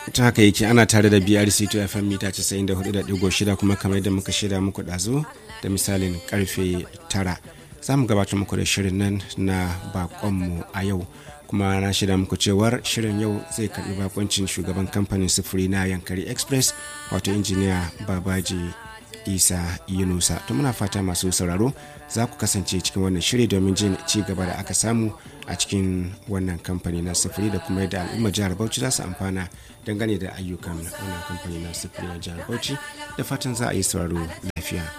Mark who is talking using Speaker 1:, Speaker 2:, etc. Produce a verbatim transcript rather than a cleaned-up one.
Speaker 1: ta haka yake ana tare da B R C to F M mita casa'in da hudu da digo shida kuma kamar yadda muka shirya muku dazu da misalin karfe tara za mu gabatar muku da shirin nan na bakonmu a yau, kuma na shirya muku cewar shirin yau zai karbi bakoncin shugaban kamfanin sufuri na Yankari Express wato injiniya Babaji Isa Yunusa. To muna fata masu sauraro za ku kasance cikin wannan shiri domin jin ci gaba da aka samu a cikin wannan kamfani na sufuri da kuma yadda al'ummar jihar Bauchi za su amfana dangane da ayyukan wannan kamfani na sufuri na jihar Bauchi. Da fatan za a yi sauraro lafiya.